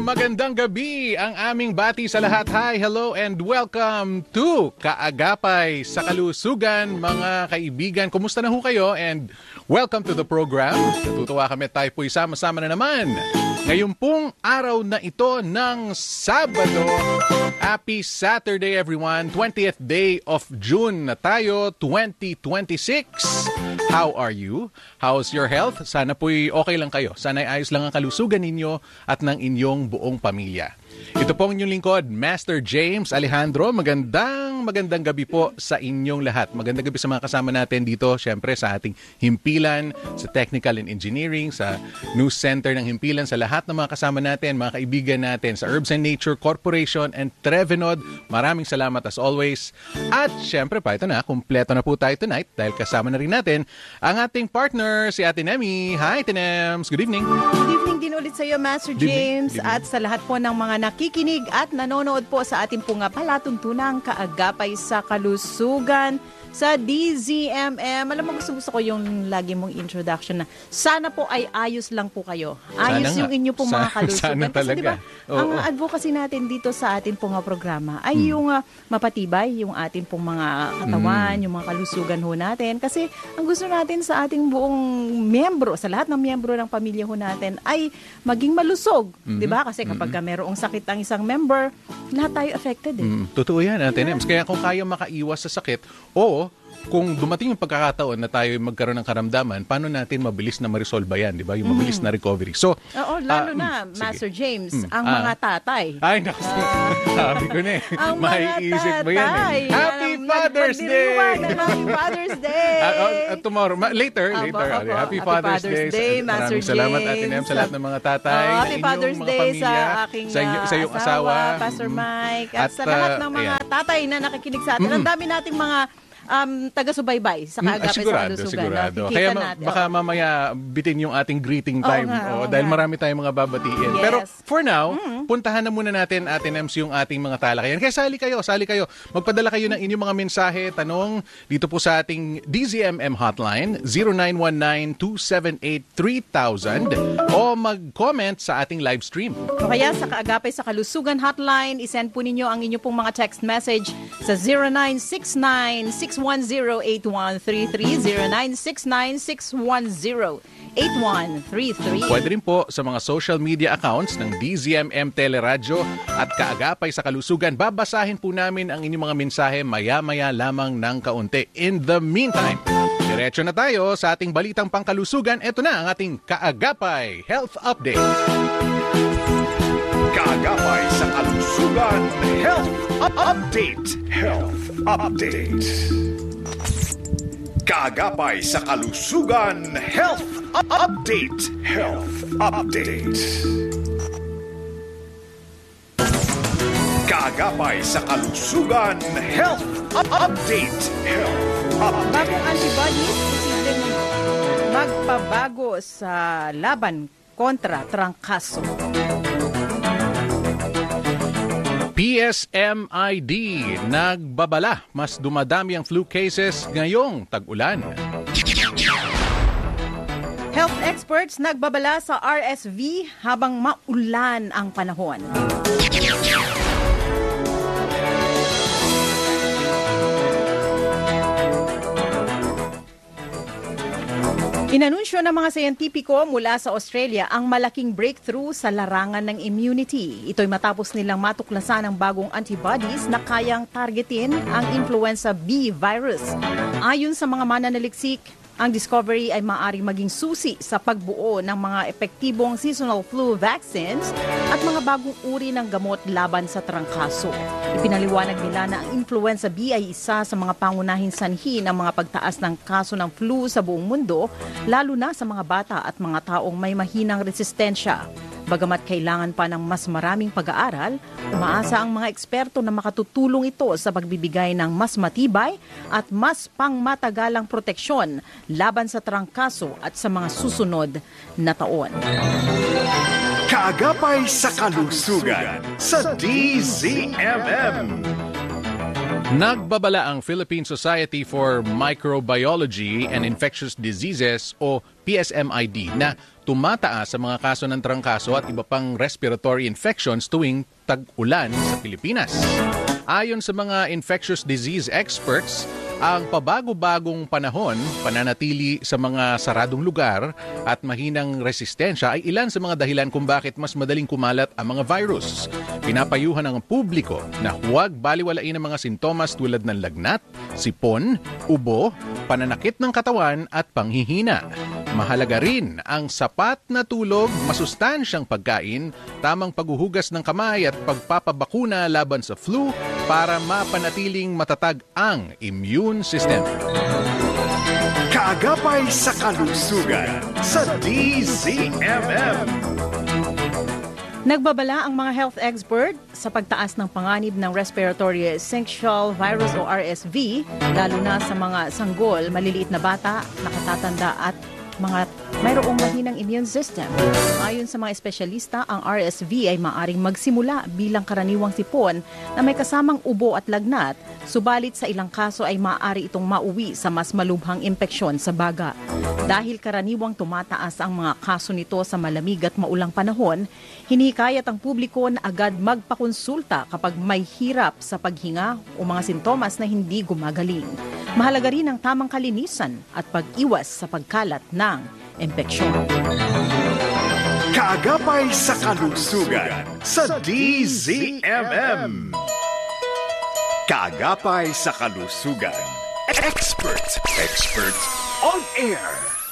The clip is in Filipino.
magandang gabi ang aming bati sa lahat. Hi, hello, and welcome to Kaagapay sa Kalusugan, mga kaibigan. Kumusta na ho kayo? And welcome to the program. Natutuwa kami, tayo po'y sama-sama na naman. Ngayon pong araw na ito ng Sabado. Happy Saturday, everyone. 20th day of June na tayo, 2026. How are you? How's your health? Sana po'y okay lang kayo. Sana ay ayos lang ang kalusugan ninyo at ng inyong buong pamilya. Ito po ang inyong lingkod, Master James Alejandro. Magandang gabi po sa inyong lahat. Magandang gabi sa mga kasama natin dito, syempre sa ating himpilan, sa Technical and Engineering, sa News Center ng himpilan, sa lahat ng mga kasama natin, mga kaibigan natin, sa Herbs and Nature Corporation and Trevenod. Maraming salamat as always. At syempre pa, ito na, kumpleto na po tayo tonight dahil kasama na rin natin ang ating partner, si Ate Nemi. Hi, Ate Nems. Good evening. Good evening din ulit sa iyo, Master James. At sa lahat po ng mga nakikinig at nanonood po sa ating pong palatuntunang Kaagapay sa Kalusugan sa DZMM. Alam mo, gusto ko yung lagi mong introduction na sana po ay ayos lang po kayo. Ayos yung inyo pong mga kalusugan. Sana kasi talaga. diba, ang advocacy natin dito sa ating pong programa ay yung mapatibay yung ating pong mga katawan, yung mga kalusugan ho natin. Kasi ang gusto natin sa ating buong miyembro, sa lahat ng miyembro ng pamilya ho natin ay maging malusog. Diba? Kasi kapag mayroong sakit ang isang member, lahat tayo affected eh. Totoo yan, Ate Nems. Kaya kung kaya makaiwas sa sakit o kung dumating yung pagkakataon na tayo magkaroon ng karamdaman, paano natin mabilis na ma-resolve yan, di ba? Yung mabilis na recovery. So, oo, lalo na, Master James, ang mga tatay. Ay, naku. Sabi ko na eh. Ang mga Maiisip mo yan tatay. eh. Happy Father's Day! Happy Father's Day! Tomorrow, later. Happy Father's Day. Master Maraming salamat, James. Ate Nems, sa lahat ng mga tatay. Happy Father's Day sa aking sa iyong asawa. Pastor Mike, at sa lahat ng mga tatay na nakikinig sa atin. Ang dami nating mga taga-subaybay sa Kaagapay sa Kalusugan. Sigurado. Kaya baka mamaya bitin yung ating greeting time. Dahil marami tayong mga babatiin. Yes. Pero for now, puntahan na muna natin, Ate Nems, yung ating mga talakayan. Kaya sali kayo. Magpadala kayo ng inyong mga mensahe, tanong dito po sa ating DZMM hotline, 0919-278-3000 o mag-comment sa ating live stream. O kaya sa Kaagapay sa Kalusugan hotline, isend po ninyo ang inyong pong mga text message sa 0969-610-8133, 0969-610-8133. Pwede rin po sa mga social media accounts ng DZMM Teleradyo at Kaagapay sa Kalusugan. Babasahin po namin ang inyong mga mensahe maya-maya lamang ng kaunti. In the meantime, diretso na tayo sa ating balitang pangkalusugan. Ito na ang ating Kaagapay Health Update. Kaagapay sa Kalusugan Health Update. Health Update. Kaagapay sa Kalusugan Health Update. Health Update. Kaagapay sa Kalusugan Health Update. Health Update. Bagong antibodies, posibleng magpabago sa laban kontra trangkaso. PSMID, nagbabala. Mas dumadami ang flu cases ngayong tag-ulan. Health experts nagbabala sa RSV habang maulan ang panahon. Inanunsyo ng mga siyentipiko mula sa Australia ang malaking breakthrough sa larangan ng immunity. Ito'y matapos nilang matuklasan ang bagong antibodies na kayang targetin ang influenza B virus. Ayon sa mga mananaliksik, ang discovery ay maaaring maging susi sa pagbuo ng mga epektibong seasonal flu vaccines at mga bagong uri ng gamot laban sa trangkaso. Ipinaliwanag nila na ang influenza B ay isa sa mga pangunahing sanhi ng mga pagtaas ng kaso ng flu sa buong mundo, lalo na sa mga bata at mga taong may mahinang resistensya. Bagamat kailangan pa ng mas maraming pag-aaral, umaasa ang mga eksperto na makatutulong ito sa pagbibigay ng mas matibay at mas pangmatagalang proteksyon laban sa trangkaso at sa mga susunod na taon. Kaagapay sa Kalusugan sa DZMM. Nagbabala ang Philippine Society for Microbiology and Infectious Diseases o PSMID na tumataas sa mga kaso ng trangkaso at iba pang respiratory infections tuwing tag-ulan sa Pilipinas. Ayon sa mga infectious disease experts, ang pabago-bagong panahon, pananatili sa mga saradong lugar at mahinang resistensya ay ilan sa mga dahilan kung bakit mas madaling kumalat ang mga virus. Pinapayuhan ng publiko na huwag baliwalain ang mga sintomas tulad ng lagnat, sipon, ubo, pananakit ng katawan at panghihina. Mahalaga rin ang sapat na tulog, masustansyang pagkain, tamang paghuhugas ng kamay at pagpapabakuna laban sa flu para mapanatiling matatag ang immune system. Kaagapay sa kalusugan sa DZMM. Nagbabala ang mga health expert sa pagtaas ng panganib ng respiratory syncytial virus o RSV, lalo na sa mga sanggol, maliliit na bata, nakatatanda at mga mayroong mahinang immune system. Ayon sa mga espesyalista, ang RSV ay maaring magsimula bilang karaniwang sipon na may kasamang ubo at lagnat, subalit sa ilang kaso ay maaari itong mauwi sa mas malubhang impeksyon sa baga. Dahil karaniwang tumataas ang mga kaso nito sa malamig at maulang panahon, hinihikayat ang publiko na agad magpakonsulta kapag may hirap sa paghinga o mga sintomas na hindi gumagaling. Mahalaga rin ang tamang kalinisan at pag-iwas sa pagkalat ng impeksyon. Kaagapay sa kalusugan sa DZMM. Kaagapay sa kalusugan. Expert on air.